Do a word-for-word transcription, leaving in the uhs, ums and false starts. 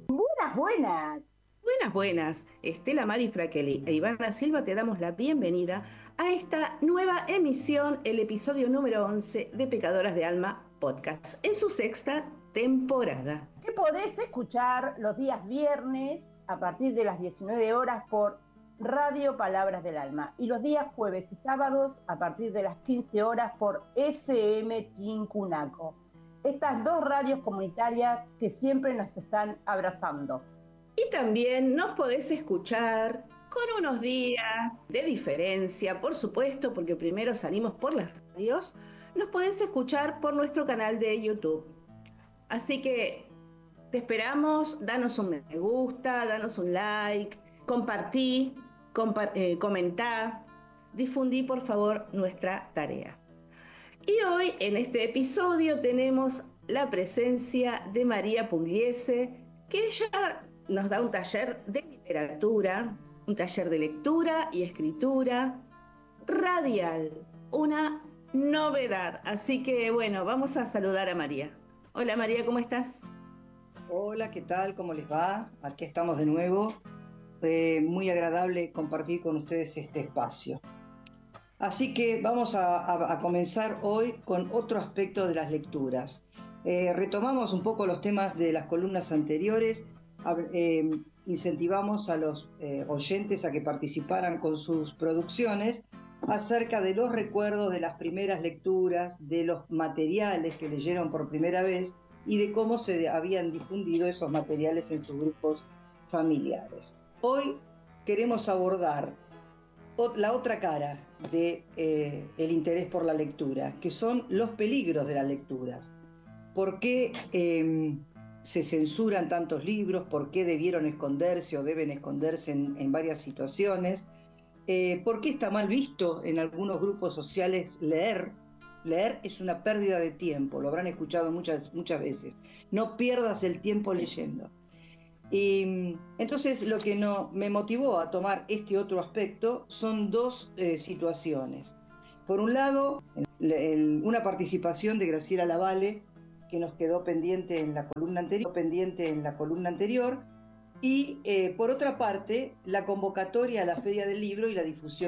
Buenas, buenas. Buenas, buenas. Estela Mari Fraquelli e Ivana Silva te damos la bienvenida a esta nueva emisión, el episodio número once de Pecadoras de Alma Podcast, en su sexta temporada. Que podés escuchar los días viernes a partir de las diecinueve horas por Radio Palabras del Alma y los días jueves y sábados a partir de las quince horas por F M Tincunaco. Estas dos radios comunitarias que siempre nos están abrazando. Y también nos podés escuchar con unos días de diferencia, por supuesto, porque primero salimos por las radios, nos podés escuchar por nuestro canal de YouTube. Así que te esperamos, danos un me gusta, danos un like, compartí, compa- eh, comentá, difundí por favor nuestra tarea. Y hoy en este episodio tenemos la presencia de María Pugliese, que ella nos da un taller de literatura, un taller de lectura y escritura radial, una novedad. Así que bueno, vamos a saludar a María. Hola María, ¿cómo estás? Hola, ¿qué tal? ¿Cómo les va? Aquí estamos de nuevo. Eh, muy agradable compartir con ustedes este espacio. Así que vamos a, a- a comenzar hoy con otro aspecto de las lecturas. Eh, retomamos un poco los temas de las columnas anteriores, hab- eh, incentivamos a los eh, oyentes a que participaran con sus producciones acerca de los recuerdos de las primeras lecturas, de los materiales que leyeron por primera vez y de cómo se habían difundido esos materiales en sus grupos familiares. Hoy queremos abordar la otra cara de, eh, el interés por la lectura, que son los peligros de las lecturas. ¿Por qué eh, se censuran tantos libros? ¿Por qué debieron esconderse o deben esconderse en, en varias situaciones? Eh, ¿Por qué está mal visto en algunos grupos sociales leer? Leer es una pérdida de tiempo, lo habrán escuchado muchas, muchas veces. No pierdas el tiempo leyendo. Y entonces lo que no, me motivó a tomar este otro aspecto son dos eh, situaciones. Por un lado, el, el, una participación de Graciela Lavalle, que nos quedó pendiente en la columna anterior, pendiente en la columna anterior y eh, por otra parte, la convocatoria a la Feria del Libro y la difusión